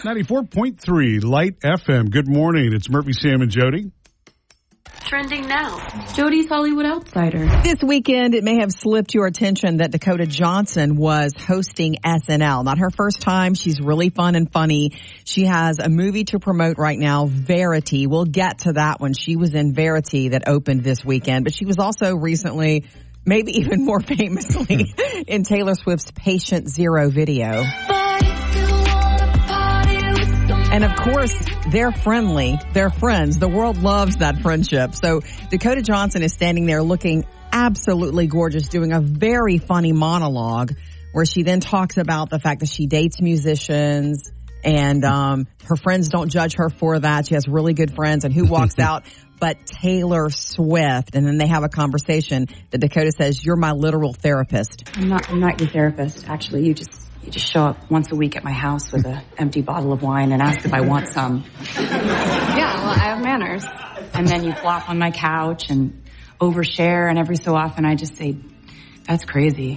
94.3 Light FM. Good morning. It's Murphy, Sam, and Jody. Trending now. Jody's Hollywood Outsider. This weekend, it may have slipped your attention that Dakota Johnson was hosting SNL. Not her first time. She's really fun and funny. She has a movie to promote right now, Verity. We'll get to that one. She was in Verity that opened this weekend, but she was also recently, maybe even more famously, in Taylor Swift's Patient Zero video. And of course, they're friendly. They're friends. The world loves that friendship. So Dakota Johnson is standing there looking absolutely gorgeous, doing a very funny monologue where she then talks about the fact that she dates musicians and her friends don't judge her for that. She has really good friends, and who walks out but Taylor Swift. And then they have a conversation that Dakota says, "You're my literal therapist." I'm not your therapist. Actually, you just show up once a week at my house with an empty bottle of wine and ask if I want some. Yeah, well, I have manners. And then you flop on my couch and overshare, and every so often I just say, "That's crazy."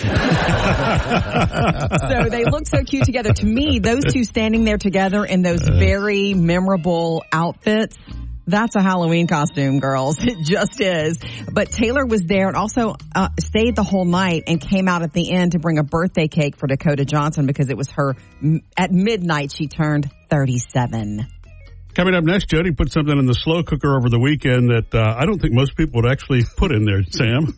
So they look so cute together. To me, those two standing there together in those very memorable outfits, that's a Halloween costume, girls. It just is. But Taylor was there and also stayed the whole night and came out at the end to bring a birthday cake for Dakota Johnson because it was her, at midnight, she turned 37. Coming up next, Jody put something in the slow cooker over the weekend that I don't think most people would actually put in there, Sam.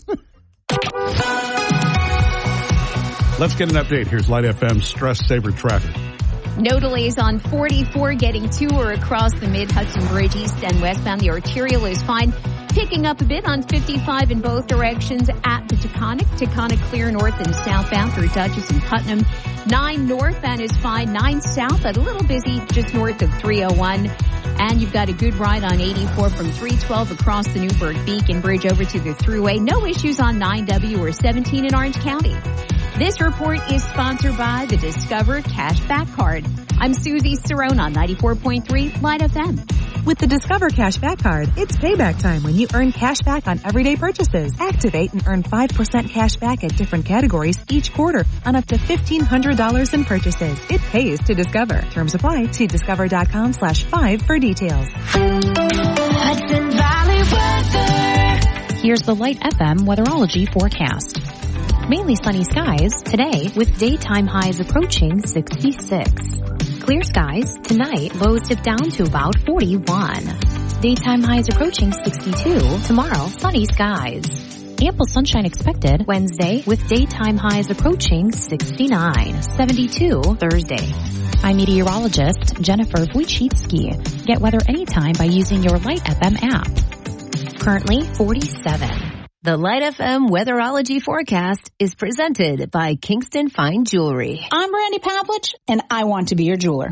Let's get an update. Here's Light FM's Stress Saver Traffic. No delays on 44 getting to or across the Mid-Hudson Bridge east and westbound. The arterial is fine. Picking up a bit on 55 in both directions at the Taconic. Taconic clear north and southbound through Dutchess and Putnam. 9 northbound is fine. 9 south, a little busy just north of 301. And you've got a good ride on 84 from 312 across the Newburgh Beacon Bridge over to the Thruway. No issues on 9W or 17 in Orange County. This report is sponsored by the Discover Cashback Card. I'm Susie Cerrone on 94.3 Light FM. With the Discover Cashback Card, it's payback time when you earn cash back on everyday purchases. Activate and earn 5% cash back at different categories each quarter on up to $1,500 in purchases. It pays to Discover. Terms apply. See discover.com/5 for details. Hudson Valley weather. Here's the Light FM weatherology forecast. Mainly sunny skies today with daytime highs approaching 66. Clear skies tonight, lows dip down to about 41. Daytime highs approaching 62. Tomorrow, sunny skies. Ample sunshine expected Wednesday with daytime highs approaching 69. 72 Thursday. I'm meteorologist Jennifer Wojcicki. Get weather anytime by using your Light FM app. Currently 47. The Light FM weatherology forecast is presented by Kingston Fine Jewelry. I'm Brandy Pavlich, and I want to be your jeweler.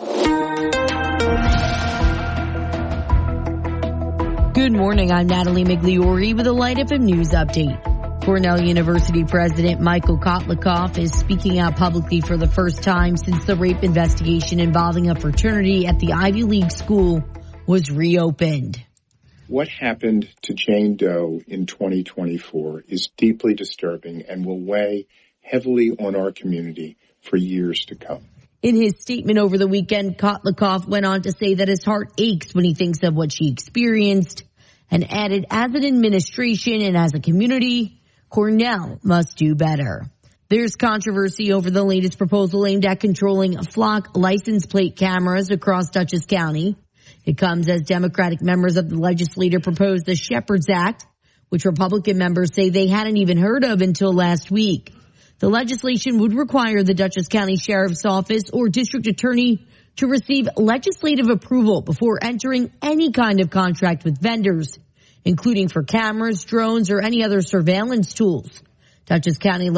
Good morning. I'm Natalie Migliori with a Light FM news update. Cornell University President Michael Kotlikoff is speaking out publicly for the first time since the rape investigation involving a fraternity at the Ivy League school was reopened. What happened to Jane Doe in 2024 is deeply disturbing and will weigh heavily on our community for years to come. In his statement over the weekend, Kotlikoff went on to say that his heart aches when he thinks of what she experienced and added, as an administration and as a community, Cornell must do better. There's controversy over the latest proposal aimed at controlling flock license plate cameras across Dutchess County. It comes as Democratic members of the legislature proposed the Shepherds Act, which Republican members say they hadn't even heard of until last week. The legislation would require the Dutchess County Sheriff's Office or District Attorney to receive legislative approval before entering any kind of contract with vendors, including for cameras, drones, or any other surveillance tools. Dutchess County